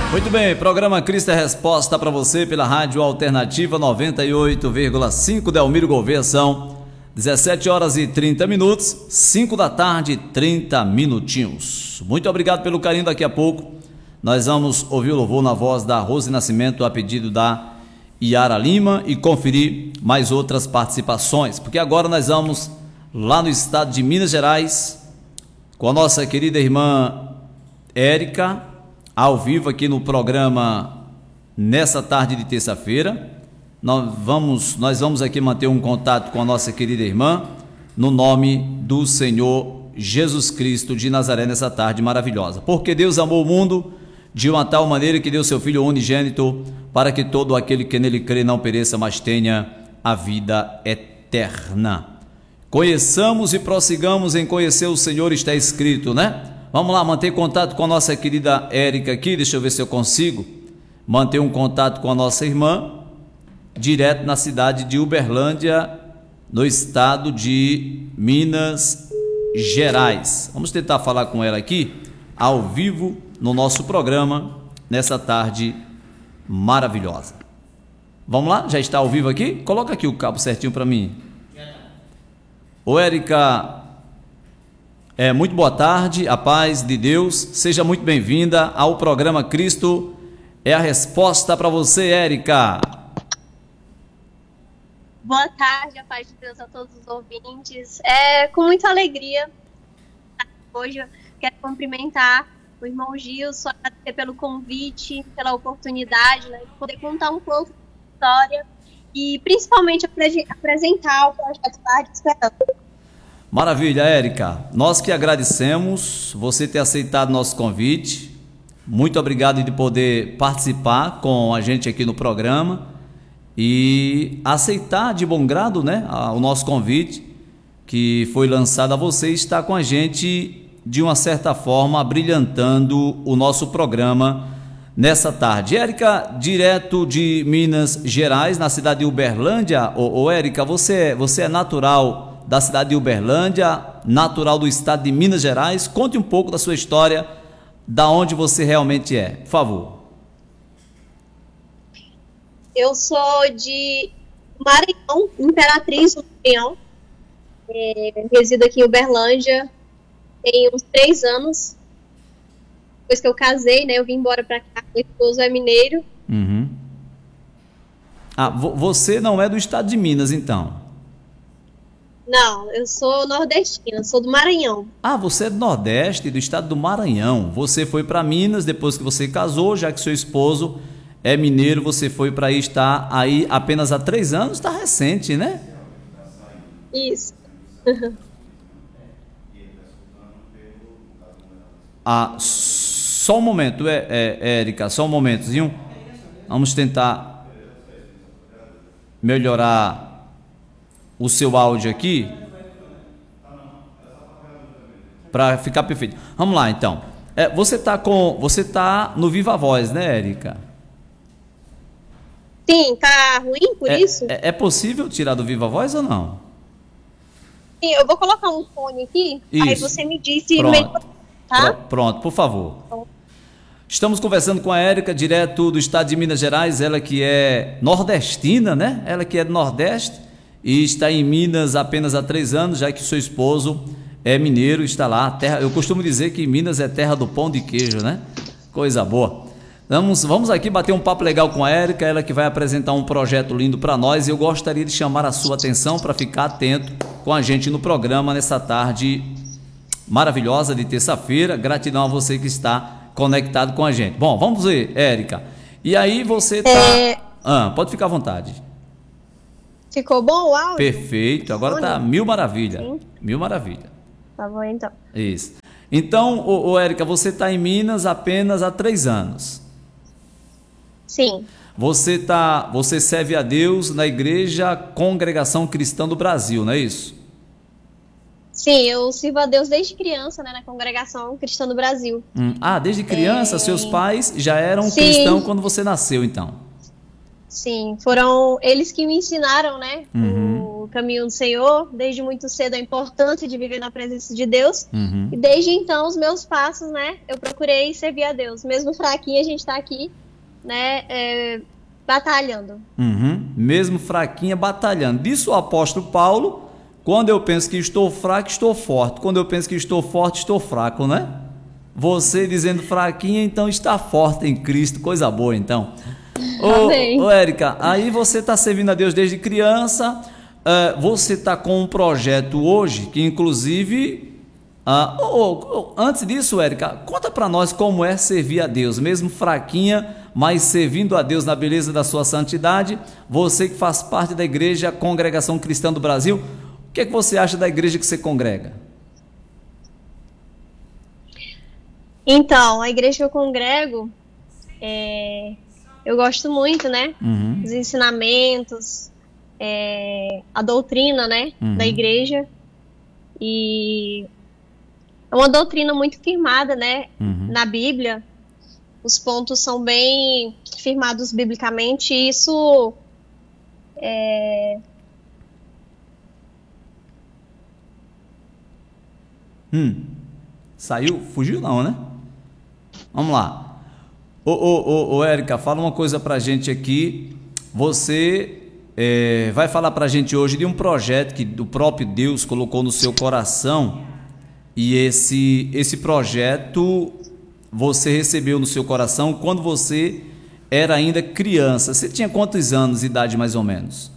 Muito bem, programa Cristo é Resposta para você pela Rádio Alternativa 98,5 Delmiro Gouveia. São 17 horas e 30 minutos, 5 da tarde, 30 minutinhos. Muito obrigado pelo carinho. Daqui a pouco nós vamos ouvir o louvor na voz da Rose Nascimento a pedido da Yara Lima e conferir mais outras participações, porque agora nós vamos lá no estado de Minas Gerais com a nossa querida irmã Érica, ao vivo aqui no programa nessa tarde de terça-feira. Nós vamos aqui manter um contato com a nossa querida irmã no nome do Senhor Jesus Cristo de Nazaré nessa tarde maravilhosa. Porque Deus amou o mundo de uma tal maneira que deu seu Filho unigênito para que todo aquele que nele crê não pereça, mas tenha a vida eterna. Conheçamos e prossigamos em conhecer o Senhor, está escrito, né? Vamos lá, manter contato com a nossa querida Érica aqui. Deixa eu ver se eu consigo manter um contato com a nossa irmã, direto na cidade de Uberlândia, no estado de Minas Gerais. Vamos tentar falar com ela aqui, ao vivo, no nosso programa, nessa tarde maravilhosa. Vamos lá? Já está ao vivo aqui? Coloca aqui o cabo certinho para mim. Ô Érica, muito boa tarde, a paz de Deus, seja muito bem-vinda ao programa Cristo é a Resposta para você, Érica. Boa tarde, a paz de Deus a todos os ouvintes. Com muita alegria, hoje eu quero cumprimentar o irmão Gilson, agradecer pelo convite, pela oportunidade, né, de poder contar um pouco da história e principalmente apresentar o projeto Lar de Esperança. Maravilha, Érica. Nós que agradecemos você ter aceitado nosso convite. Muito obrigado de poder participar com a gente aqui no programa e aceitar de bom grado, né, o nosso convite que foi lançado a você, estar com a gente de uma certa forma brilhantando o nosso programa nessa tarde. Érica, direto de Minas Gerais, na cidade de Uberlândia. Érica, você é natural da cidade de Uberlândia, natural do estado de Minas Gerais. Conte um pouco da sua história, da onde você realmente é, por favor. Eu sou de Maranhão, Imperatriz do Maranhão. Resido aqui em Uberlândia tem uns 3 anos. Depois que eu casei, né, eu vim embora para cá, meu esposo é mineiro. Uhum. Você não é do estado de Minas, então? Não, eu sou nordestina, sou do Maranhão. Você é do Nordeste, do estado do Maranhão. Você foi para Minas depois que você casou, já que seu esposo é mineiro, você foi para aí, está aí apenas há 3 anos, está recente, né? Isso. Só um momento, Érica, só um momentozinho. Vamos tentar melhorar o seu áudio aqui para ficar perfeito. Vamos lá, então. Você tá no Viva Voz, né, Érica? Sim, tá ruim por isso? É possível tirar do Viva Voz ou não? Sim, eu vou colocar um fone aqui, isso. Aí você me disse Pronto. tá? Pronto, por favor. Estamos conversando com a Érica, direto do estado de Minas Gerais, ela que é nordestina, né? Ela que é do Nordeste e está em Minas apenas há 3 anos, já que seu esposo é mineiro, está lá. Eu costumo dizer que Minas é terra do pão de queijo, né? Coisa boa. Vamos aqui bater um papo legal com a Érica, ela que vai apresentar um projeto lindo para nós, e eu gostaria de chamar a sua atenção para ficar atento com a gente no programa nessa tarde maravilhosa de terça-feira. Gratidão a você que está conectado com a gente. Bom, vamos ver, Érica. E aí você tá... pode ficar à vontade. Ficou bom o áudio? Perfeito, agora tá mil maravilha. Sim. Mil maravilha. Tá bom, então. Isso. Então, Érica, você está em Minas apenas há 3 anos. Sim. Você serve a Deus na Igreja Congregação Cristã do Brasil, não é isso? Sim, eu sirvo a Deus desde criança, né, na Congregação Cristã do Brasil. Desde criança, seus pais já eram cristãos quando você nasceu, então? Sim, foram eles que me ensinaram, né, no caminho do Senhor, desde muito cedo a importância de viver na presença de Deus, Uhum. e desde então os meus passos, né, eu procurei servir a Deus, mesmo fraquinha a gente tá aqui, né, batalhando. Uhum. Mesmo fraquinha, batalhando. Disse o apóstolo Paulo: quando eu penso que estou fraco, estou forte. Quando eu penso que estou forte, estou fraco, né? Você dizendo fraquinha, então está forte em Cristo. Coisa boa, então. Amém. Ô, Érica, aí você está servindo a Deus desde criança. Você está com um projeto hoje que, inclusive... antes disso, Érica, conta para nós como é servir a Deus, mesmo fraquinha, mas servindo a Deus na beleza da sua santidade. Você que faz parte da igreja Congregação Cristã do Brasil, o que é que você acha da igreja que você congrega? Então, a igreja que eu congrego, eu gosto muito, né, Uhum. dos ensinamentos, a doutrina, né, Uhum. da igreja, e é uma doutrina muito firmada, né, Uhum. na Bíblia. Os pontos são bem firmados biblicamente, e isso Saiu? Fugiu não, né? Vamos lá. Ô, Érica, fala uma coisa pra gente aqui. Você vai falar pra gente hoje de um projeto que o próprio Deus colocou no seu coração. E esse projeto você recebeu no seu coração quando você era ainda criança. Você tinha quantos anos de idade, mais ou menos?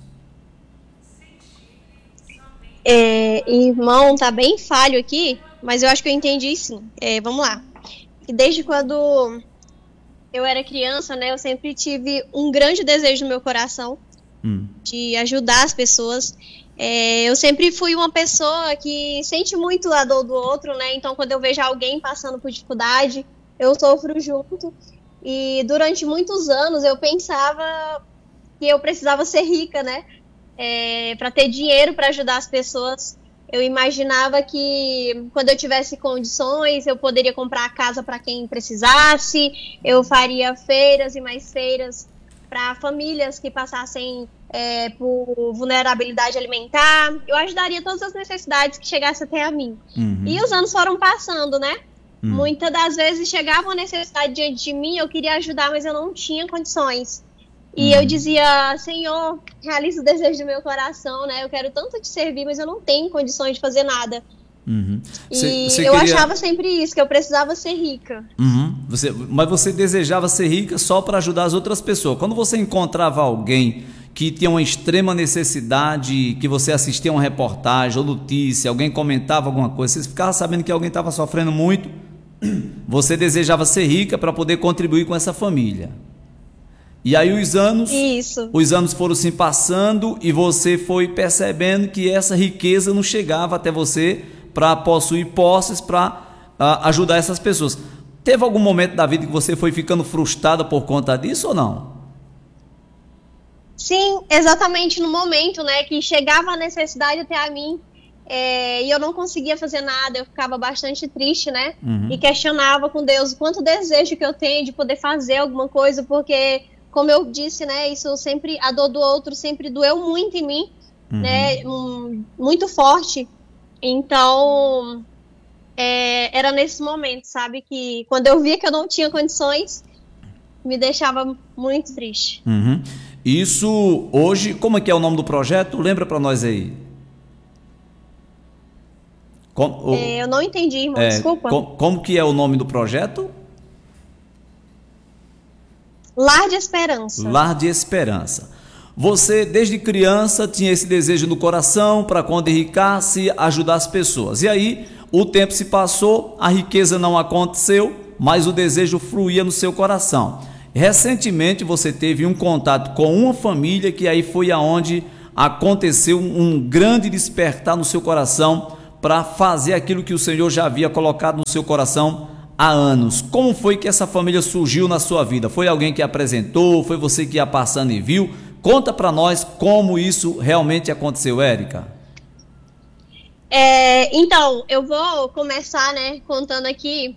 Irmão, tá bem falho aqui, mas eu acho que eu entendi sim. Vamos lá. E desde quando eu era criança, né, eu sempre tive um grande desejo no meu coração de ajudar as pessoas. Eu sempre fui uma pessoa que sente muito a dor do outro, né? Então, quando eu vejo alguém passando por dificuldade, eu sofro junto. E durante muitos anos eu pensava que eu precisava ser rica, né? Para ter dinheiro para ajudar as pessoas. Eu imaginava que quando eu tivesse condições, eu poderia comprar a casa para quem precisasse, eu faria feiras e mais feiras para famílias que passassem por vulnerabilidade alimentar. Eu ajudaria todas as necessidades que chegassem até a mim. Uhum. E os anos foram passando, né? Muitas das vezes chegava uma necessidade diante de mim, eu queria ajudar, mas eu não tinha condições. E eu dizia: Senhor, realiza o desejo do meu coração, né? Eu quero tanto te servir, mas eu não tenho condições de fazer nada. Uhum. E eu achava sempre isso, que eu precisava ser rica. Uhum. Mas você desejava ser rica só para ajudar as outras pessoas. Quando você encontrava alguém que tinha uma extrema necessidade, que você assistia uma reportagem ou notícia, alguém comentava alguma coisa, você ficava sabendo que alguém estava sofrendo muito, você desejava ser rica para poder contribuir com essa família. E aí os anos foram se passando e você foi percebendo que essa riqueza não chegava até você para possuir posses, para ajudar essas pessoas. Teve algum momento da vida que você foi ficando frustrada por conta disso ou não? Sim, exatamente no momento, né, que chegava a necessidade até a mim, e eu não conseguia fazer nada, eu ficava bastante triste, né, e questionava com Deus o quanto desejo que eu tenho de poder fazer alguma coisa, porque, como eu disse, né, isso sempre, a dor do outro sempre doeu muito em mim, né, muito forte. Então, era nesse momento, sabe, que quando eu via que eu não tinha condições, me deixava muito triste. Uhum. Isso hoje, como é que é o nome do projeto? Lembra para nós aí. Eu não entendi, irmão, desculpa. Como que é o nome do projeto? Lar de Esperança. Lar de Esperança. Você, desde criança, tinha esse desejo no coração para quando enriquecesse, ajudar as pessoas. E aí, o tempo se passou, a riqueza não aconteceu, mas o desejo fluía no seu coração. Recentemente, você teve um contato com uma família que aí foi aonde aconteceu um grande despertar no seu coração para fazer aquilo que o Senhor já havia colocado no seu coração há anos. Como foi que essa família surgiu na sua vida? Foi alguém que apresentou? Foi você que ia passando e viu? Conta para nós como isso realmente aconteceu, Érica. Então, eu vou começar, né, contando aqui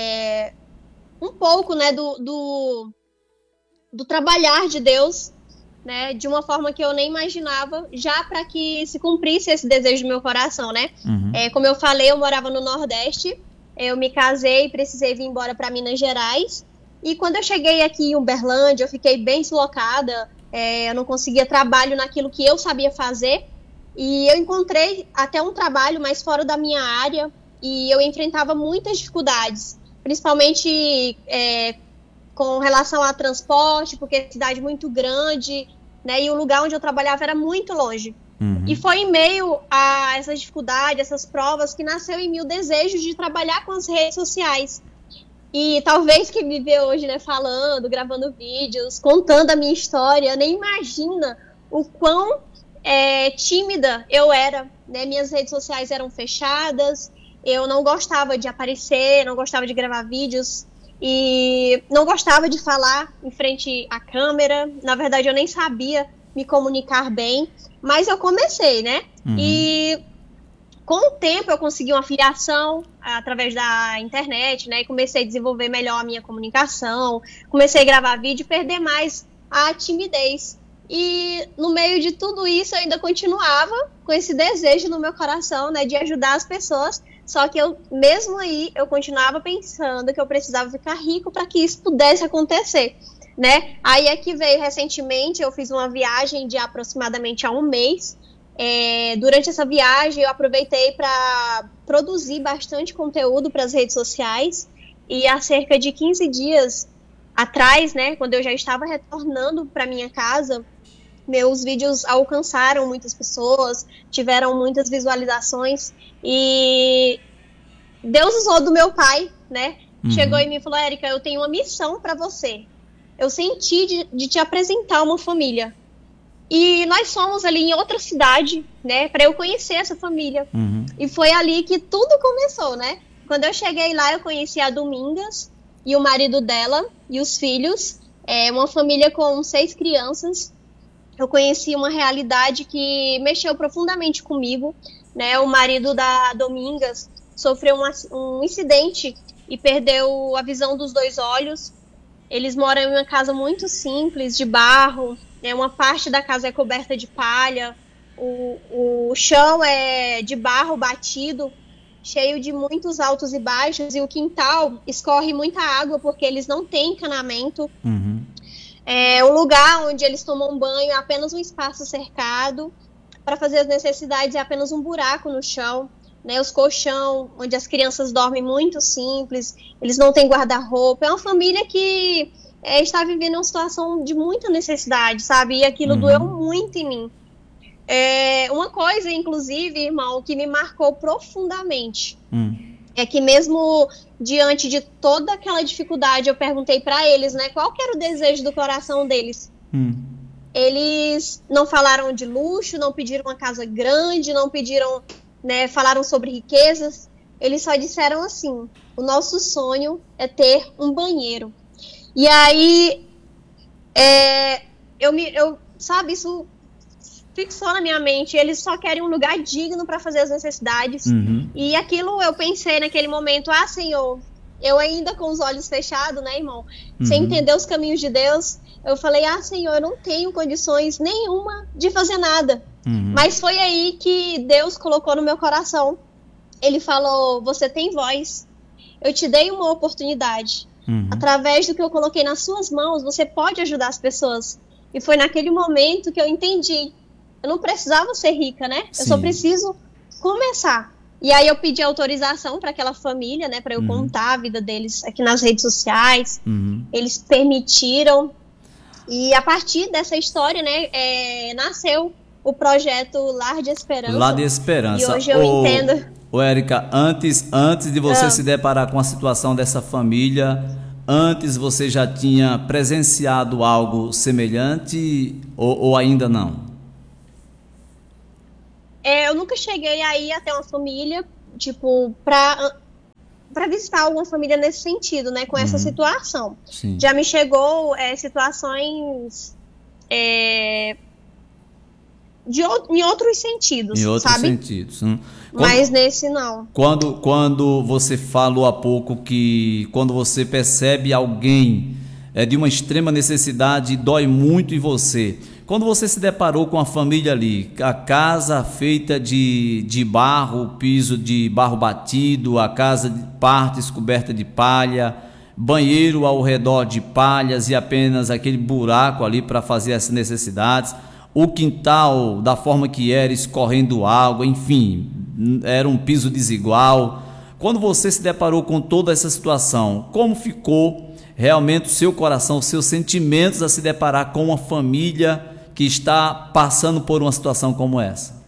um pouco, né, do trabalhar de Deus né, de uma forma que eu nem imaginava, já para que se cumprisse esse desejo do meu coração, né? Como eu falei, eu morava no Nordeste, eu me casei e precisei vir embora para Minas Gerais, e quando eu cheguei aqui em Uberlândia, eu fiquei bem deslocada, eu não conseguia trabalho naquilo que eu sabia fazer, e eu encontrei até um trabalho mais fora da minha área, e eu enfrentava muitas dificuldades, principalmente com relação a transporte, porque é uma cidade muito grande, né, e o lugar onde eu trabalhava era muito longe. E foi em meio a essas dificuldades, essas provas, que nasceu em mim o desejo de trabalhar com as redes sociais. E talvez quem me vê hoje, né, falando, gravando vídeos, contando a minha história, nem imagina o quão tímida eu era, né? Minhas redes sociais eram fechadas, eu não gostava de aparecer, não gostava de gravar vídeos, e não gostava de falar em frente à câmera. Na verdade, eu nem sabia me comunicar bem, mas eu comecei, né? E com o tempo eu consegui uma filiação através da internet, né? E comecei a desenvolver melhor a minha comunicação, comecei a gravar vídeo e perder mais a timidez. E no meio de tudo isso eu ainda continuava com esse desejo no meu coração, né, de ajudar as pessoas. Só que mesmo aí, eu continuava pensando que eu precisava ficar rico para que isso pudesse acontecer, né? Aí é que veio recentemente, eu fiz uma viagem de aproximadamente há um mês. Durante essa viagem, eu aproveitei para produzir bastante conteúdo para as redes sociais. E há cerca de 15 dias atrás, né, quando eu já estava retornando para minha casa, meus vídeos alcançaram muitas pessoas, tiveram muitas visualizações, e Deus usou do meu pai, né? Chegou em mim e falou: Érica, eu tenho uma missão para você. Eu senti de te apresentar uma família. E nós fomos ali em outra cidade, né, para eu conhecer essa família. E foi ali que tudo começou, né? Quando eu cheguei lá, eu conheci a Domingas e o marido dela e os filhos. Uma família com 6 crianças. Eu conheci uma realidade que mexeu profundamente comigo, né? O marido da Domingas sofreu um incidente e perdeu a visão dos 2 olhos. Eles moram em uma casa muito simples, de barro, né? Uma parte da casa é coberta de palha, o chão é de barro batido, cheio de muitos altos e baixos, e o quintal escorre muita água porque eles não têm encanamento. O lugar onde eles tomam banho é apenas um espaço cercado. Para fazer as necessidades é apenas um buraco no chão, né? Os colchão, onde as crianças dormem, muito simples. Eles não têm guarda-roupa. É uma família que está vivendo uma situação de muita necessidade, sabe? E aquilo doeu muito em mim. Uma coisa, inclusive, irmão, que me marcou profundamente é que mesmo diante de toda aquela dificuldade, eu perguntei para eles, né, qual que era o desejo do coração deles. Eles não falaram de luxo, não pediram uma casa grande, não pediram, né, falaram sobre riquezas. Eles só disseram assim: o nosso sonho é ter um banheiro. E aí, sabe, isso fixou na minha mente. Eles só querem um lugar digno para fazer as necessidades. E aquilo eu pensei naquele momento: ah, Senhor, eu ainda com os olhos fechados, né, irmão, sem entender os caminhos de Deus, eu falei: ah, Senhor, eu não tenho condições nenhuma de fazer nada. Mas foi aí que Deus colocou no meu coração. Ele falou: você tem voz, eu te dei uma oportunidade. Através do que eu coloquei nas suas mãos, você pode ajudar as pessoas. E foi naquele momento que eu entendi: eu não precisava ser rica, né? Eu só preciso começar. E aí eu pedi autorização para aquela família, né? Para eu contar a vida deles aqui nas redes sociais. Eles permitiram. E a partir dessa história, né? Nasceu o projeto Lar de Esperança. Lar de Esperança. E hoje eu entendo. Érica, antes de você se deparar com a situação dessa família, antes você já tinha presenciado algo semelhante ou ainda não? Eu nunca cheguei aí até uma família, tipo, para visitar alguma família nesse sentido, né, com essa situação. Já me chegou situações em outros sentidos, em outros sabe? sentidos. Mas nesse não. Quando você falou há pouco que quando você percebe alguém de uma extrema necessidade, dói muito em você. Quando você se deparou com a família ali, a casa feita de barro, piso de barro batido, a casa de partes coberta de palha, banheiro ao redor de palhas e apenas aquele buraco ali para fazer as necessidades, o quintal da forma que era, escorrendo água, enfim, era um piso desigual. Quando você se deparou com toda essa situação, como ficou realmente o seu coração, os seus sentimentos a se deparar com uma família que está passando por uma situação como essa?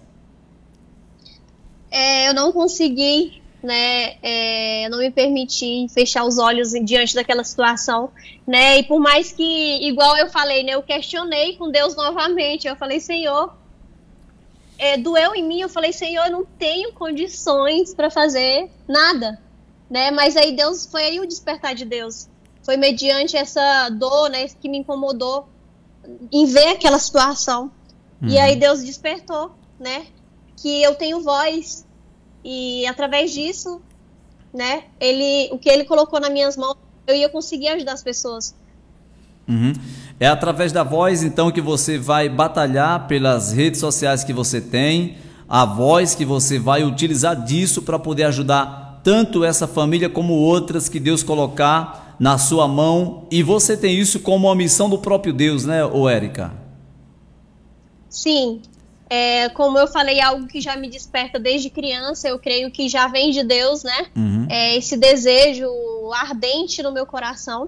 Eu não consegui, né, não me permiti fechar os olhos diante daquela situação, né, e por mais que, igual eu falei, né, eu questionei com Deus novamente, eu falei, Senhor, doeu em mim, eu falei, Senhor, eu não tenho condições para fazer nada, né, mas aí Deus, foi aí o despertar de Deus, foi mediante essa dor, né, que me incomodou em ver aquela situação, e aí Deus despertou, né, que eu tenho voz, e através disso, né, o que ele colocou nas minhas mãos, eu ia conseguir ajudar as pessoas. É através da voz, então, que você vai batalhar pelas redes sociais que você tem, a voz que você vai utilizar disso para poder ajudar tanto essa família como outras que Deus colocar na sua mão, e você tem isso como uma missão do próprio Deus, né, Érica? Sim, como eu falei, algo que já me desperta desde criança, eu creio que já vem de Deus, né? Esse desejo ardente no meu coração.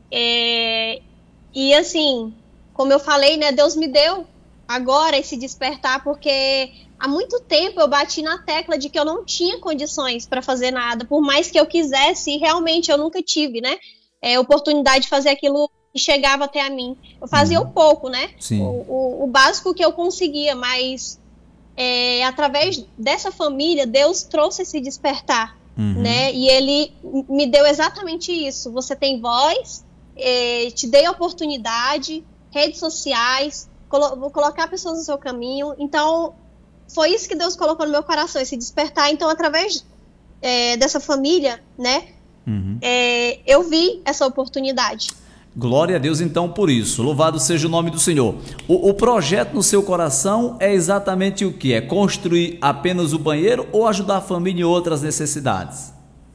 E assim, como eu falei, né, Deus me deu agora esse despertar, porque há muito tempo eu bati na tecla de que eu não tinha condições para fazer nada, por mais que eu quisesse, realmente eu nunca tive, né, oportunidade de fazer aquilo que chegava até a mim. Eu fazia um pouco, né, o básico que eu conseguia, mas através dessa família, Deus trouxe esse despertar, né, e Ele me deu exatamente isso. Você tem voz, te dei oportunidade, redes sociais, vou colocar pessoas no seu caminho. Então, foi isso que Deus colocou no meu coração, esse despertar. Então, através dessa família, né, eu vi essa oportunidade. Glória a Deus, então, por isso. Louvado seja o nome do Senhor. O projeto no seu coração é exatamente o que? É construir apenas o banheiro ou ajudar a família em outras necessidades?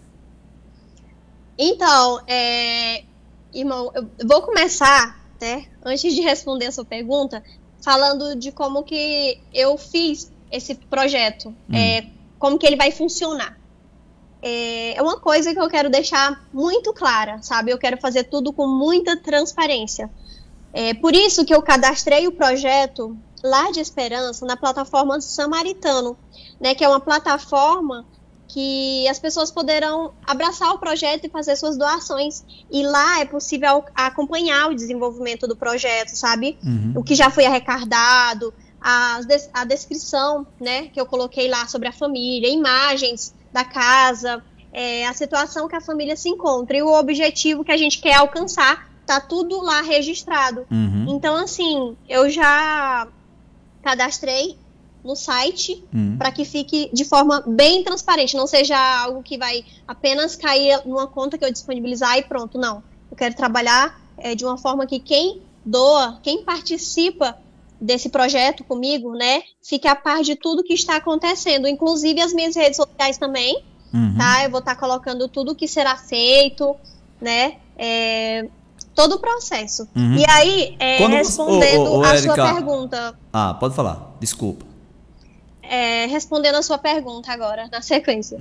Então, irmão, eu vou começar, né, antes de responder a sua pergunta, falando de como que eu fiz esse projeto, como que ele vai funcionar. É uma coisa que eu quero deixar muito clara, sabe? Eu quero fazer tudo com muita transparência. Por isso que eu cadastrei o projeto Lar de Esperança na plataforma Samaritano, né, que é uma plataforma que as pessoas poderão abraçar o projeto e fazer suas doações. E lá é possível acompanhar o desenvolvimento do projeto, sabe? O que já foi arrecadado, a descrição, né, que eu coloquei lá sobre a família, imagens da casa, a situação que a família se encontra e o objetivo que a gente quer alcançar, tá tudo lá registrado. Então, assim, eu já cadastrei no site para que fique de forma bem transparente, não seja algo que vai apenas cair numa conta que eu disponibilizar e pronto, não. Eu quero trabalhar de uma forma que quem doa, quem participa desse projeto comigo, né, fique a par de tudo que está acontecendo, inclusive as minhas redes sociais também, tá? Eu vou estar colocando tudo que será feito, né, todo o processo. E aí, respondendo a sua pergunta... pode falar, desculpa. Respondendo a sua pergunta agora, na sequência.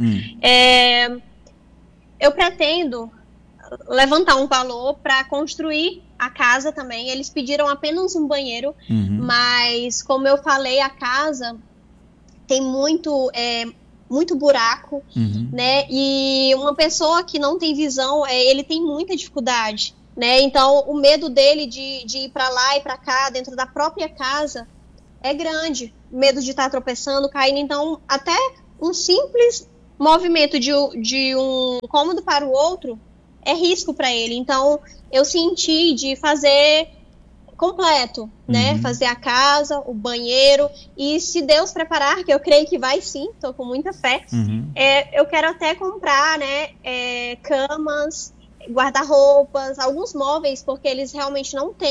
Eu pretendo levantar um valor para construir a casa também. Eles pediram apenas um banheiro, mas como eu falei, a casa tem muito buraco, né? E uma pessoa que não tem visão, ele tem muita dificuldade, né? Então o medo dele de ir para lá e para cá dentro da própria casa é grande, medo de estar tropeçando, caindo. Então até um simples movimento de um cômodo para o outro é risco para ele. Então, eu senti de fazer completo, né? Fazer a casa, o banheiro, e se Deus preparar, que eu creio que vai sim, tô com muita fé, eu quero até comprar, né, camas, guarda-roupas, alguns móveis, porque eles realmente não têm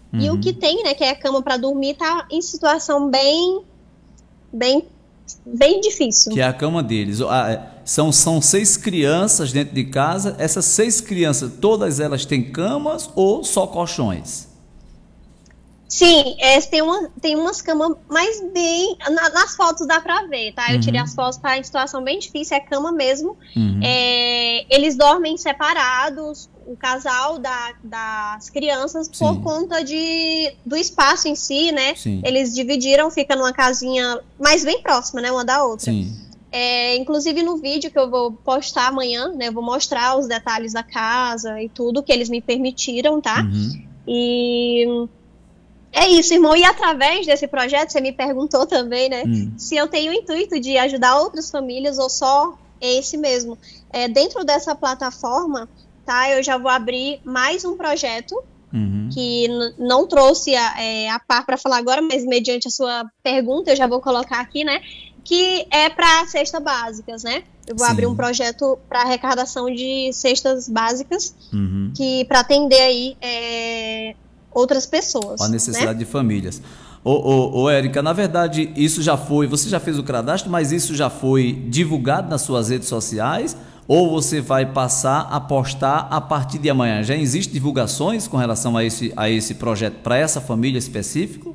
E o que tem, né, que é a cama para dormir, tá em situação bem difícil. Que é a cama deles. São 6 crianças dentro de casa. Essas 6 crianças, todas elas têm camas ou só colchões? Sim, tem umas camas, mas bem... nas fotos dá pra ver, tá? Eu tirei as fotos, tá em situação bem difícil, é cama mesmo. Eles dormem separados, o casal das crianças, por conta do espaço em si, né? Sim. Eles dividiram, fica numa casinha, mas bem próxima, né? Uma da outra. Sim. Inclusive no vídeo que eu vou postar amanhã, né? Eu vou mostrar os detalhes da casa e tudo que eles me permitiram, tá? E... é isso, irmão. E através desse projeto, você me perguntou também, né? Se eu tenho o intuito de ajudar outras famílias ou só esse mesmo. Dentro dessa plataforma, tá? Eu já vou abrir mais um projeto que não trouxe a par para falar agora, mas mediante a sua pergunta, eu já vou colocar aqui, né? Que é para cestas básicas, né? Eu vou abrir um projeto para arrecadação de cestas básicas, que para atender aí... outras pessoas. A necessidade, né? De famílias. Érica, na verdade, isso já foi... você já fez o cadastro, mas isso já foi divulgado nas suas redes sociais? Ou você vai passar a postar a partir de amanhã? Já existem divulgações com relação a esse projeto para essa família específica?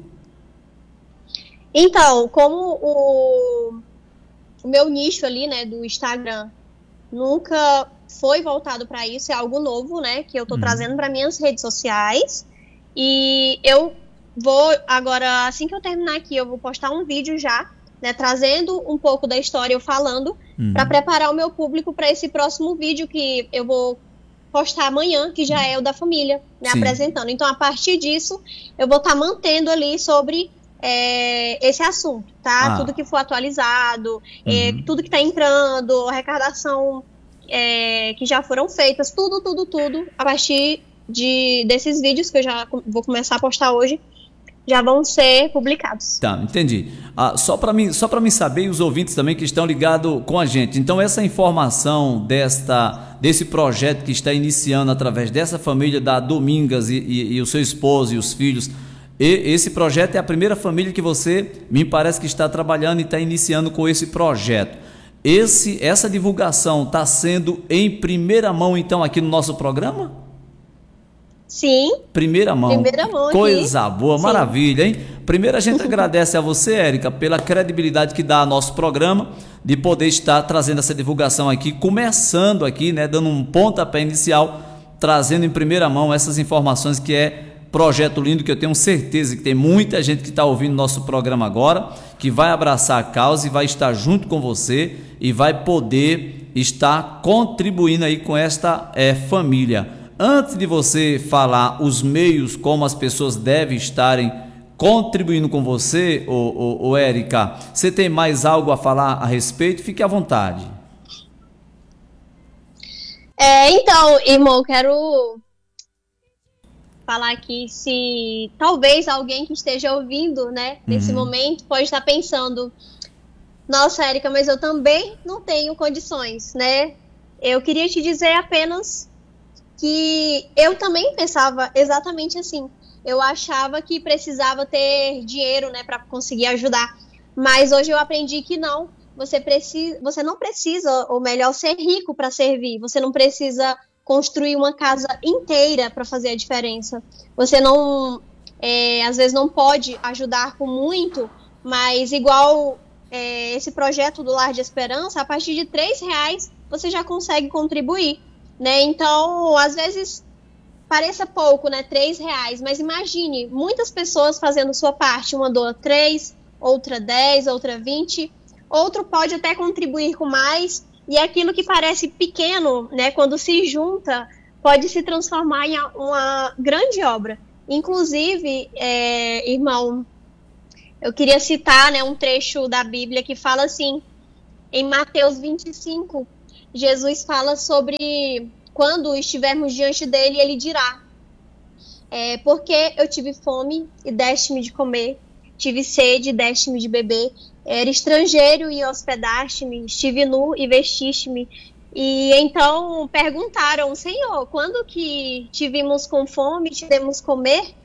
Então, como o meu nicho ali, né, do Instagram nunca foi voltado para isso, é algo novo, né, que eu tô trazendo para minhas redes sociais. E eu vou agora, assim que eu terminar aqui, eu vou postar um vídeo já, né, trazendo um pouco da história, eu falando, para preparar o meu público para esse próximo vídeo que eu vou postar amanhã, que já é o da família, né, apresentando. Então, a partir disso, eu vou estar mantendo ali sobre esse assunto, tá? Tudo que for atualizado, tudo que está entrando, arrecadação que já foram feitas, tudo, a partir desses vídeos que eu já vou começar a postar hoje, já vão ser publicados. Tá, entendi. Só para mim saber, e os ouvintes também que estão ligados com a gente. Então, essa informação desse projeto que está iniciando através dessa família da Domingas e o seu esposo e os filhos, esse projeto é a primeira família que você, me parece que está trabalhando e está iniciando com esse projeto. Essa divulgação está sendo em primeira mão, então, aqui no nosso programa? Sim. Primeira mão coisa aqui. Boa, sim. Maravilha, hein? Primeiro a gente agradece a você, Érica, pela credibilidade que dá ao nosso programa, de poder estar trazendo essa divulgação aqui, começando aqui, né, dando um pontapé inicial, trazendo em primeira mão essas informações que é projeto lindo, que eu tenho certeza que tem muita gente que está ouvindo nosso programa agora, que vai abraçar a causa e vai estar junto com você e vai poder estar contribuindo aí com esta família. Antes de você falar os meios como as pessoas devem estarem contribuindo com você, Érica, você tem mais algo a falar a respeito? Fique à vontade. Então, irmão, quero falar aqui se talvez alguém que esteja ouvindo, né, nesse momento, pode estar pensando, nossa, Érica, mas eu também não tenho condições, né? Eu queria te dizer apenas que eu também pensava exatamente assim. Eu achava que precisava ter dinheiro, né, para conseguir ajudar. Mas hoje eu aprendi que não. Você não precisa, ou melhor, ser rico para servir. Você não precisa construir uma casa inteira para fazer a diferença. Você não, às vezes não pode ajudar com muito, mas igual esse projeto do Lar de Esperança, a partir de R$3 você já consegue contribuir. Né? Então, às vezes pareça pouco, né? R$3, mas imagine muitas pessoas fazendo sua parte. Uma doa 3, outra 10, outra 20, outro pode até contribuir com mais, e aquilo que parece pequeno, né? Quando se junta, pode se transformar em uma grande obra. Inclusive, irmão, eu queria citar, né, um trecho da Bíblia que fala assim, em Mateus 25, Jesus fala sobre quando estivermos diante dele, ele dirá, porque eu tive fome e deste-me de comer, tive sede e deste-me de beber, era estrangeiro e hospedaste-me, estive nu e vestiste-me. E então perguntaram, Senhor, quando que te vimos com fome e te demos comer?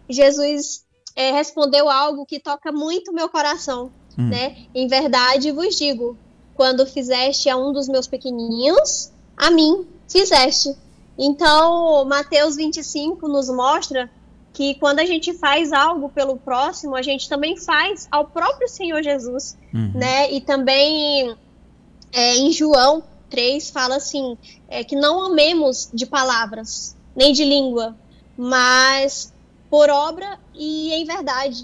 Jesus respondeu algo que toca muito meu coração, né? Em verdade vos digo, quando fizeste a um dos meus pequenininhos, a mim fizeste. Então, Mateus 25 nos mostra que quando a gente faz algo pelo próximo, a gente também faz ao próprio Senhor Jesus, né? E também em João 3 fala assim, que não amemos de palavras, nem de língua, mas por obra e em verdade.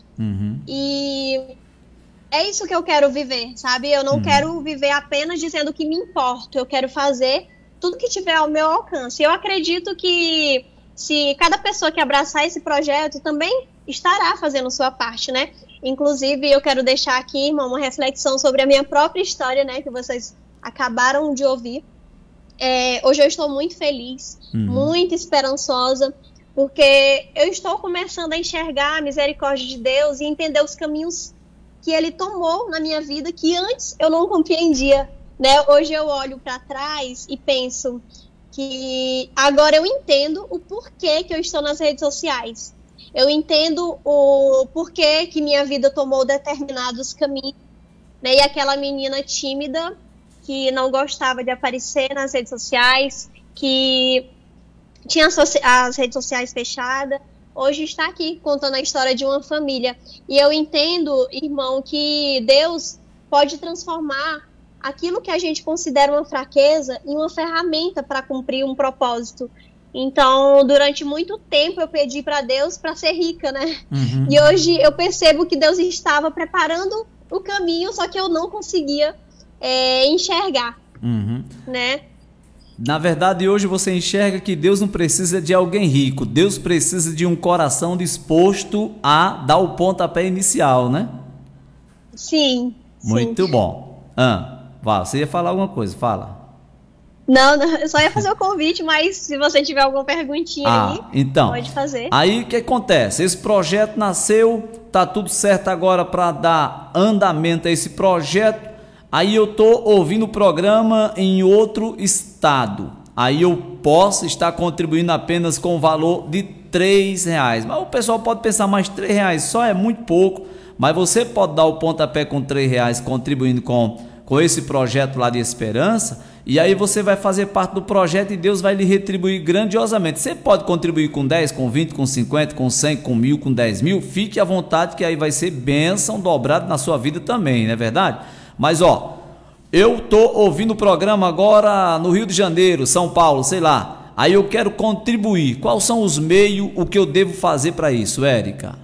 E é isso que eu quero viver, sabe? Eu não quero viver apenas dizendo que me importo, eu quero fazer tudo que tiver ao meu alcance. Eu acredito que se cada pessoa que abraçar esse projeto também estará fazendo sua parte, né? Inclusive, eu quero deixar aqui, irmão, uma reflexão sobre a minha própria história, né? Que vocês acabaram de ouvir. Hoje eu estou muito feliz, muito esperançosa, porque eu estou começando a enxergar a misericórdia de Deus e entender os caminhos que Ele tomou na minha vida que antes eu não compreendia, né? Hoje eu olho para trás e penso que agora eu entendo o porquê que eu estou nas redes sociais. Eu entendo o porquê que minha vida tomou determinados caminhos, né? E aquela menina tímida que não gostava de aparecer nas redes sociais, que tinha as redes sociais fechadas, hoje está aqui contando a história de uma família. E eu entendo, irmão, que Deus pode transformar aquilo que a gente considera uma fraqueza em uma ferramenta para cumprir um propósito. Então, durante muito tempo eu pedi para Deus para ser rica, né? E hoje eu percebo que Deus estava preparando o caminho, só que eu não conseguia enxergar, né? Na verdade, hoje você enxerga que Deus não precisa de alguém rico, Deus precisa de um coração disposto a dar o pontapé inicial, né? Sim. Muito bom. Você ia falar alguma coisa, fala. Não, eu só ia fazer o convite, mas se você tiver alguma perguntinha aí, então, pode fazer. Aí o que acontece? Esse projeto nasceu, tá tudo certo agora para dar andamento a esse projeto. Aí eu tô ouvindo o programa em outro estado. Aí eu posso estar contribuindo apenas com o valor de R$3. Mas o pessoal pode pensar, mas R$3 só é muito pouco. Mas você pode dar o pontapé com R$3 contribuindo com esse projeto lá de esperança. E aí você vai fazer parte do projeto e Deus vai lhe retribuir grandiosamente. Você pode contribuir com 10, com 20, com 50, com 100, com 1000, com 10 mil. Fique à vontade que aí vai ser bênção dobrada na sua vida também, não é verdade? Mas eu tô ouvindo o programa agora no Rio de Janeiro, São Paulo, sei lá. Aí eu quero contribuir. Quais são os meios, o que eu devo fazer para isso, Érica?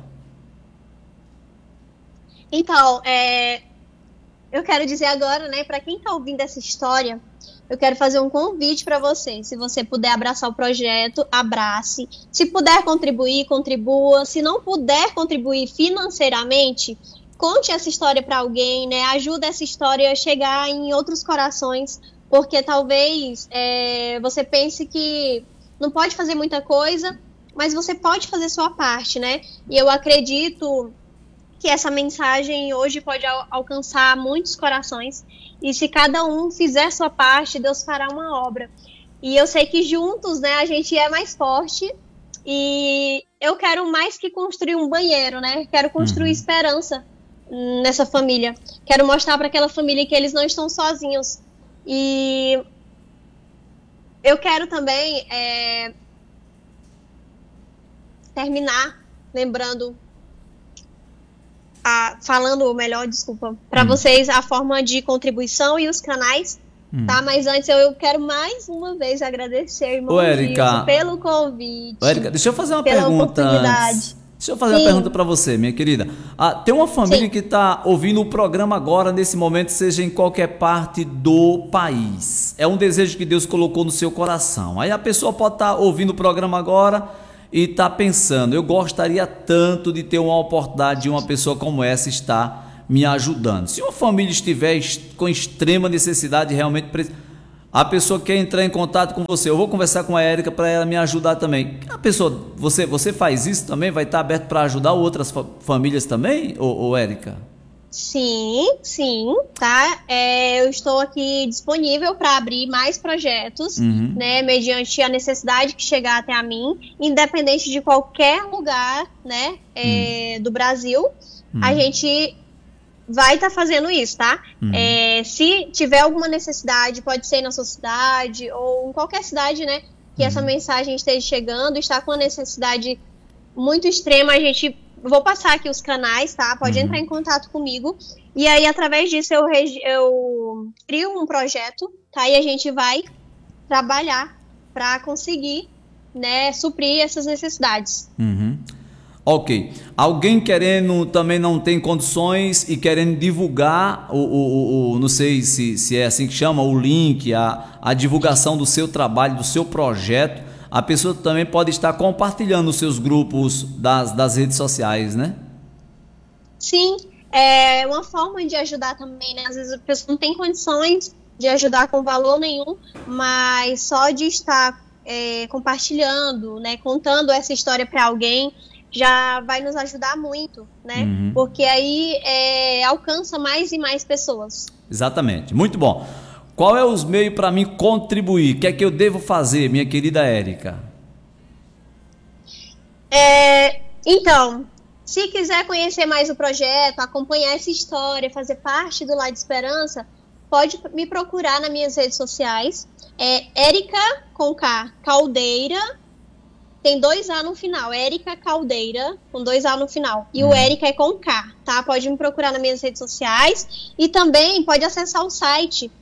Então, eu quero dizer agora, né, para quem tá ouvindo essa história, eu quero fazer um convite para você. Se você puder abraçar o projeto, abrace. Se puder contribuir, contribua. Se não puder contribuir financeiramente, conte essa história para alguém, né? Ajuda essa história a chegar em outros corações, porque talvez você pense que não pode fazer muita coisa, mas você pode fazer sua parte, né? E eu acredito que essa mensagem hoje pode alcançar muitos corações, e se cada um fizer sua parte, Deus fará uma obra. E eu sei que juntos, né, a gente é mais forte, e eu quero mais que construir um banheiro, né? Quero construir esperança nessa família. Quero mostrar para aquela família que eles não estão sozinhos. E eu quero também terminar lembrando, falando melhor, desculpa, para vocês a forma de contribuição e os canais, tá? Mas antes eu quero mais uma vez agradecer, irmão Gilson, pelo convite. Érica, deixa eu fazer uma pergunta antes. Deixa eu fazer uma pergunta para você, minha querida. Tem uma família que está ouvindo o programa agora, nesse momento, seja em qualquer parte do país. É um desejo que Deus colocou no seu coração. Aí a pessoa pode estar ouvindo o programa agora e está pensando, eu gostaria tanto de ter uma oportunidade de uma pessoa como essa estar me ajudando. Se uma família estiver com extrema necessidade, realmente a pessoa quer entrar em contato com você, eu vou conversar com a Érica para ela me ajudar também. A pessoa, você faz isso também? Vai estar aberto para ajudar outras famílias também, ou Érica? Sim, tá? Eu estou aqui disponível para abrir mais projetos, né? Mediante a necessidade que chegar até a mim, independente de qualquer lugar, né? Do Brasil, a gente vai estar fazendo isso, tá? Se tiver alguma necessidade, pode ser na sua cidade ou em qualquer cidade, né? Que essa mensagem esteja chegando, está com uma necessidade muito extrema, vou passar aqui os canais, tá? Pode entrar em contato comigo. E aí, através disso, eu crio um projeto, tá? E a gente vai trabalhar para conseguir, né, suprir essas necessidades. Ok. Alguém querendo, também não tem condições e querendo divulgar não sei se é assim que chama, o link, a divulgação do seu trabalho, do seu projeto, a pessoa também pode estar compartilhando os seus grupos das redes sociais, né? Sim, é uma forma de ajudar também, né? Às vezes a pessoa não tem condições de ajudar com valor nenhum, mas só de estar compartilhando, né, contando essa história para alguém, já vai nos ajudar muito, né? Porque aí alcança mais e mais pessoas. Exatamente, muito bom. Qual é os meios para mim contribuir? O que é que eu devo fazer, minha querida Érica? Então, se quiser conhecer mais o projeto, acompanhar essa história, fazer parte do Lar de Esperança, pode me procurar nas minhas redes sociais. Érica com K, Caldeira, tem 2A no final, Érica Caldeira, com 2A no final. E o Érica é com K, tá? Pode me procurar nas minhas redes sociais. E também pode acessar o site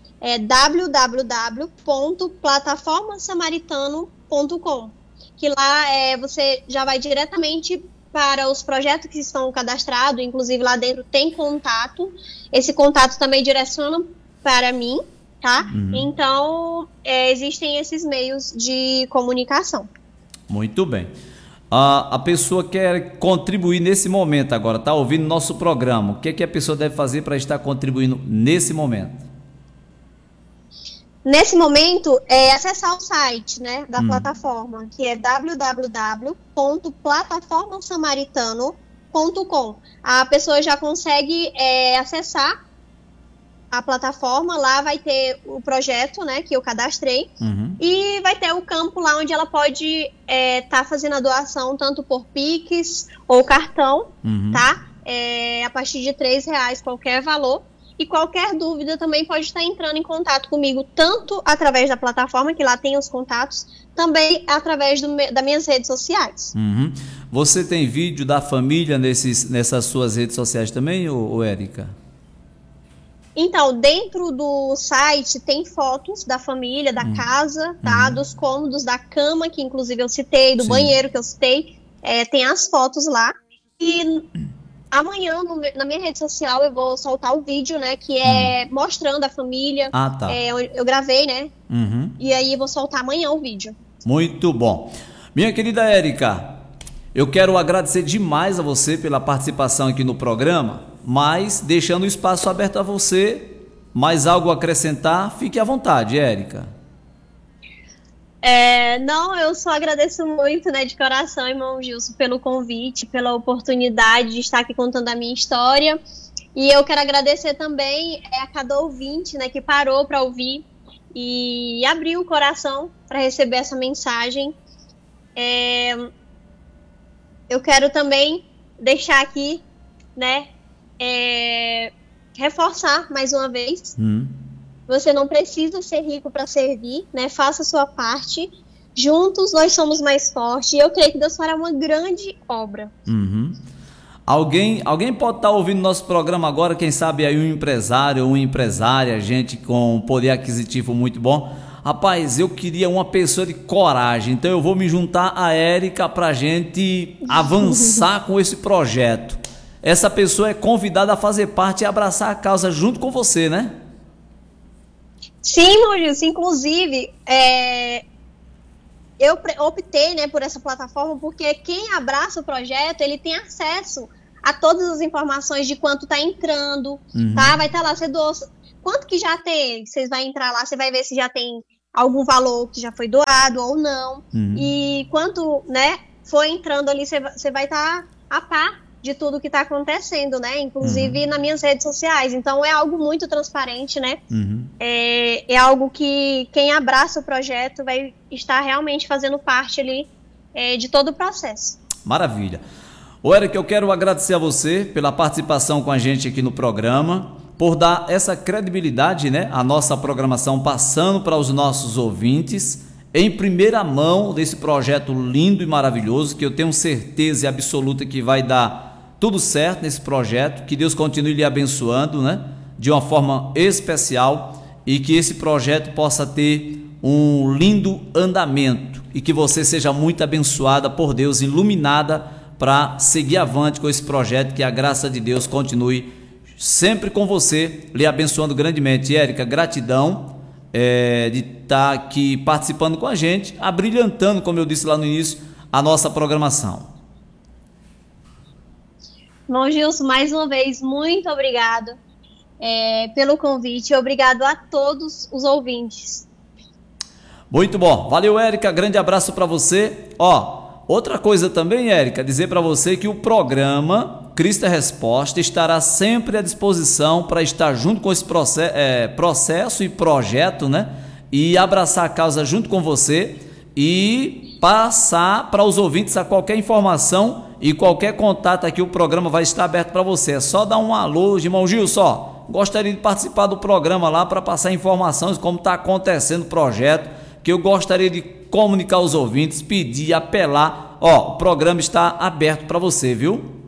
www.plataformasamaritano.com, que lá você já vai diretamente para os projetos que estão cadastrados, inclusive lá dentro tem contato. Esse contato também direciona para mim, tá? Então, existem esses meios de comunicação. Muito bem. A pessoa quer contribuir nesse momento agora, está ouvindo nosso programa. O que é que a pessoa deve fazer para estar contribuindo nesse momento? Nesse momento, acessar o site, né, da plataforma, que é www.plataformasamaritano.com. A pessoa já consegue acessar a plataforma, lá vai ter o projeto, né, que eu cadastrei, e vai ter o campo lá onde ela pode tá fazendo a doação, tanto por Pix ou cartão, tá? A partir de R$3, qualquer valor. E qualquer dúvida também pode estar entrando em contato comigo, tanto através da plataforma, que lá tem os contatos, também através das minhas redes sociais. Você tem vídeo da família nessas suas redes sociais também, ô Érica? Então, dentro do site tem fotos da família, da casa, tá? Dos cômodos, da cama, que inclusive eu citei, do banheiro que eu citei. Tem as fotos lá. E amanhã, na minha rede social, eu vou soltar o vídeo, né? Que é mostrando a família. Ah, tá. Eu gravei, né? E aí eu vou soltar amanhã o vídeo. Muito bom. Minha querida Érica, eu quero agradecer demais a você pela participação aqui no programa, mas deixando o espaço aberto a você. Mais algo a acrescentar? Fique à vontade, Érica. Não, eu só agradeço muito, né, de coração, irmão Gilson, pelo convite, pela oportunidade de estar aqui contando a minha história. E eu quero agradecer também a cada ouvinte, né, que parou para ouvir e abriu o coração para receber essa mensagem. Eu quero também deixar aqui, né, reforçar mais uma vez. Você não precisa ser rico para servir, né? Faça a sua parte. Juntos nós somos mais fortes. E eu creio que Deus fará uma grande obra. Alguém pode estar ouvindo nosso programa agora, quem sabe aí um empresário ou uma empresária, gente com poder aquisitivo muito bom. Rapaz, eu queria uma pessoa de coragem, então eu vou me juntar a Érica para a gente avançar com esse projeto. Essa pessoa é convidada a fazer parte e abraçar a causa junto com você, né? Sim, Maurício, inclusive, eu optei, né, por essa plataforma porque quem abraça o projeto, ele tem acesso a todas as informações de quanto está entrando, tá? Vai estar lá, você doa, quanto que já tem, vocês vão entrar lá, você vai ver se já tem algum valor que já foi doado ou não, e quanto, né, foi entrando ali, você vai estar a par de tudo que está acontecendo, né? Inclusive nas minhas redes sociais. Então é algo muito transparente, né? É algo que quem abraça o projeto vai estar realmente fazendo parte ali de todo o processo. Maravilha. Ô Érica, eu quero agradecer a você pela participação com a gente aqui no programa, por dar essa credibilidade, né, à nossa programação, passando para os nossos ouvintes, em primeira mão, desse projeto lindo e maravilhoso, que eu tenho certeza absoluta que vai dar tudo certo nesse projeto, que Deus continue lhe abençoando, né, de uma forma especial, e que esse projeto possa ter um lindo andamento, e que você seja muito abençoada por Deus, iluminada para seguir avante com esse projeto, que a graça de Deus continue sempre com você, lhe abençoando grandemente. Érica, gratidão de estar aqui participando com a gente, abrilhantando, como eu disse lá no início, a nossa programação. Bom, Gilson, mais uma vez, muito obrigado pelo convite, obrigado a todos os ouvintes. Muito bom, valeu, Érica, grande abraço para você. Outra coisa também, Érica, dizer para você que o programa Cristo é Resposta estará sempre à disposição para estar junto com esse processo e projeto, né? E abraçar a causa junto com você e passar para os ouvintes a qualquer informação e qualquer contato aqui, o programa vai estar aberto para você. É só dar um alô, irmão Gilson, gostaria de participar do programa lá para passar informações como está acontecendo o projeto, que eu gostaria de comunicar aos ouvintes, pedir, apelar. O programa está aberto para você, viu?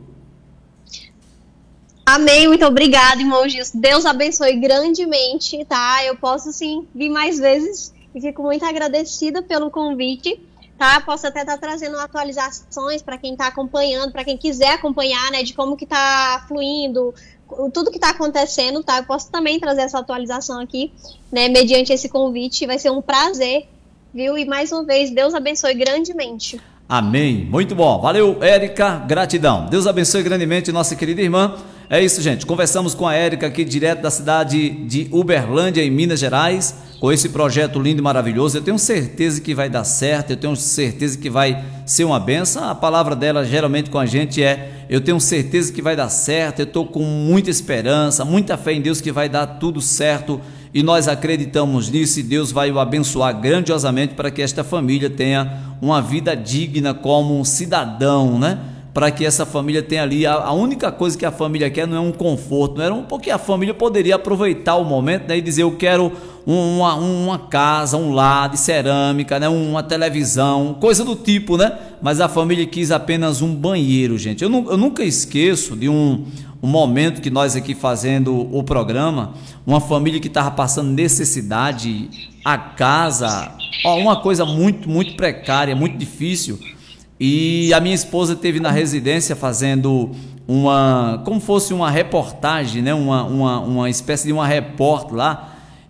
Amém, muito obrigada, irmão Gilson. Deus abençoe grandemente, tá? Eu posso sim vir mais vezes e fico muito agradecida pelo convite, tá? Posso até estar trazendo atualizações para quem está acompanhando, para quem quiser acompanhar, né, de como que está fluindo, tudo que está acontecendo, tá? Eu posso também trazer essa atualização aqui, né, mediante esse convite. Vai ser um prazer, viu? E mais uma vez, Deus abençoe grandemente. Amém. Muito bom. Valeu, Érica. Gratidão. Deus abençoe grandemente nossa querida irmã. É isso, gente. Conversamos com a Érica aqui direto da cidade de Uberlândia, em Minas Gerais, com esse projeto lindo e maravilhoso. Eu tenho certeza que vai dar certo, eu tenho certeza que vai ser uma benção. A palavra dela geralmente com a gente eu tenho certeza que vai dar certo, eu estou com muita esperança, muita fé em Deus que vai dar tudo certo. E nós acreditamos nisso e Deus vai o abençoar grandiosamente para que esta família tenha uma vida digna como um cidadão, né? Para que essa família tenha ali, a única coisa que a família quer não é um conforto, não era porque a família poderia aproveitar o momento, né, e dizer eu quero uma casa, um lar de cerâmica, né, uma televisão, coisa do tipo, né? Mas a família quis apenas um banheiro, gente. Eu nunca esqueço de um momento que nós aqui fazendo o programa, uma família que estava passando necessidade, a casa, uma coisa muito, muito precária, muito difícil. E a minha esposa esteve na residência fazendo como fosse uma reportagem, né? Uma espécie de uma repórter lá.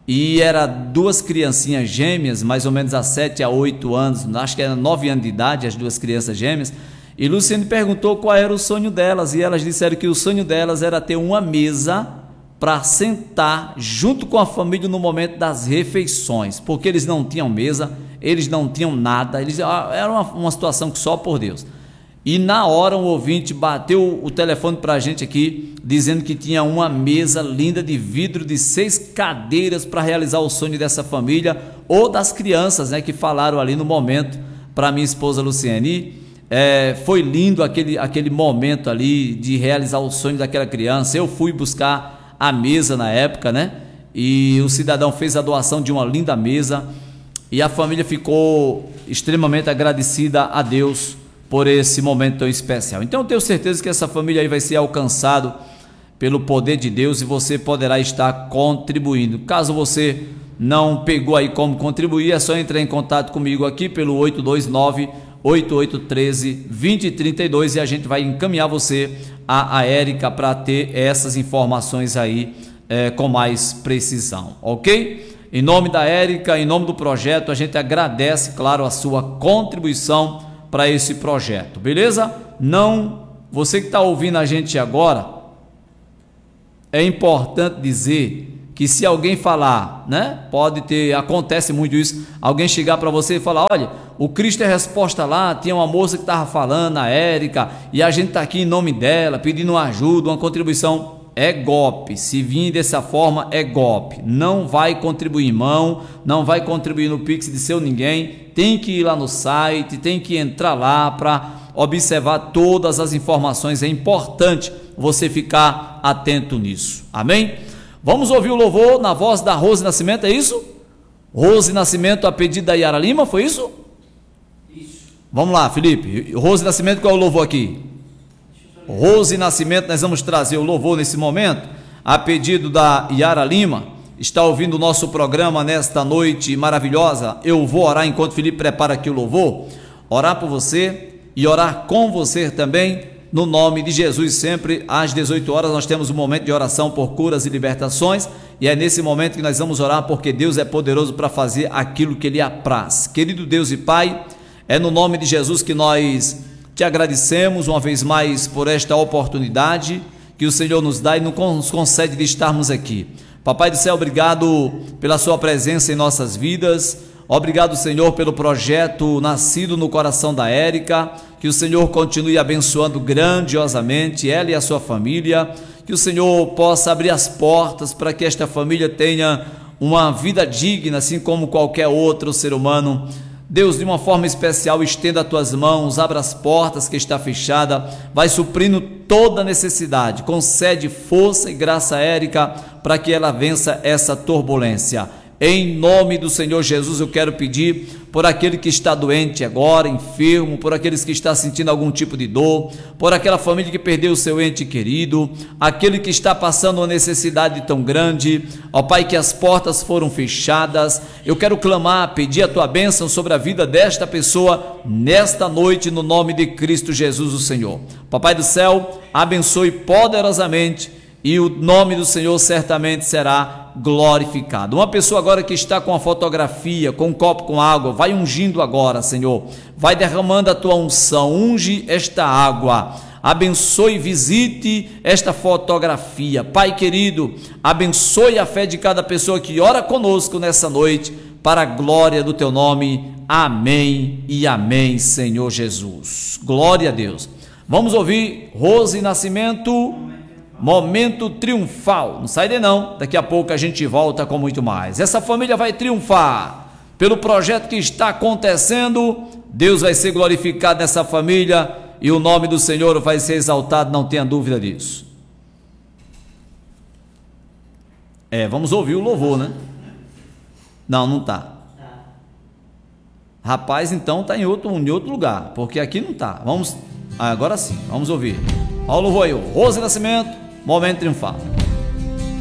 E era duas criancinhas gêmeas, mais ou menos há 7 a 8 anos, acho que era 9 anos de idade, as duas crianças gêmeas. E Luciane perguntou qual era o sonho delas, e elas disseram que o sonho delas era ter uma mesa para sentar junto com a família no momento das refeições, porque eles não tinham mesa, eles não tinham nada, era uma situação que só por Deus. E na hora um ouvinte bateu o telefone para a gente aqui, dizendo que tinha uma mesa linda de vidro de 6 cadeiras para realizar o sonho dessa família, ou das crianças, né, que falaram ali no momento para minha esposa Luciane. Foi lindo aquele momento ali de realizar o sonho daquela criança. Eu fui buscar a mesa na época, né? E o cidadão fez a doação de uma linda mesa e a família ficou extremamente agradecida a Deus por esse momento tão especial. Então eu tenho certeza que essa família aí vai ser alcançado pelo poder de Deus e você poderá estar contribuindo. Caso você não pegou aí como contribuir, é só entrar em contato comigo aqui pelo 829-8813-2032 e a gente vai encaminhar você a Érica para ter essas informações aí com mais precisão, ok? Em nome da Érica, em nome do projeto, a gente agradece, claro, a sua contribuição para esse projeto, beleza? Você que está ouvindo a gente agora, é importante dizer que se alguém falar, né? Acontece muito isso, alguém chegar para você e falar, olha, o Cristo é Resposta lá, tinha uma moça que estava falando, a Érica, e a gente está aqui em nome dela, pedindo uma ajuda, uma contribuição. É golpe, se vir dessa forma é golpe, não vai contribuir, irmão, não vai contribuir no Pix de seu ninguém, tem que ir lá no site, tem que entrar lá para observar todas as informações, é importante você ficar atento nisso, amém? Vamos ouvir o louvor na voz da Rose Nascimento, é isso? Rose Nascimento a pedido da Yara Lima, foi isso? Isso. Vamos lá, Felipe, Rose Nascimento, qual é o louvor aqui? Rose Nascimento, nós vamos trazer o louvor nesse momento, a pedido da Yara Lima, está ouvindo o nosso programa nesta noite maravilhosa. Eu vou orar enquanto Felipe prepara aqui o louvor, orar por você e orar com você também, no nome de Jesus. Sempre às 18 horas nós temos um momento de oração por curas e libertações, e é nesse momento que nós vamos orar, porque Deus é poderoso para fazer aquilo que Ele apraz. Querido Deus e Pai, é no nome de Jesus que nós te agradecemos uma vez mais por esta oportunidade que o Senhor nos dá e nos concede de estarmos aqui. Papai do céu, obrigado pela sua presença em nossas vidas, obrigado, Senhor, pelo projeto nascido no coração da Érica, que o Senhor continue abençoando grandiosamente ela e a sua família, que o Senhor possa abrir as portas para que esta família tenha uma vida digna, assim como qualquer outro ser humano. Deus, de uma forma especial, estenda as tuas mãos, abra as portas que está fechada, vai suprindo toda necessidade, concede força e graça a Érica para que ela vença essa turbulência. Em nome do Senhor Jesus, eu quero pedir por aquele que está doente agora, enfermo, por aqueles que estão sentindo algum tipo de dor, por aquela família que perdeu o seu ente querido, aquele que está passando uma necessidade tão grande, ó Pai, que as portas foram fechadas. Eu quero clamar, pedir a tua bênção sobre a vida desta pessoa nesta noite, no nome de Cristo Jesus, o Senhor. Papai do céu, abençoe poderosamente, e o nome do Senhor certamente será glorificado. Uma pessoa agora que está com a fotografia, com um copo com água, vai ungindo agora, Senhor, vai derramando a tua unção, unge esta água, abençoe, visite esta fotografia. Pai querido, abençoe a fé de cada pessoa que ora conosco nessa noite, para a glória do teu nome. Amém e amém, Senhor Jesus. Glória a Deus. Vamos ouvir Rose Nascimento, Momento Triunfal. Não sai daí não, daqui a pouco a gente volta com muito mais. Essa família vai triunfar pelo projeto que está acontecendo. Deus vai ser glorificado nessa família e o nome do Senhor vai ser exaltado, não tenha dúvida disso. Vamos ouvir o louvor, né? Não, não tá. Rapaz, então tá em outro lugar, porque aqui não tá. Vamos, agora sim, vamos ouvir. Olha o louvor aí, Rose Nascimento, Momento Triunfal.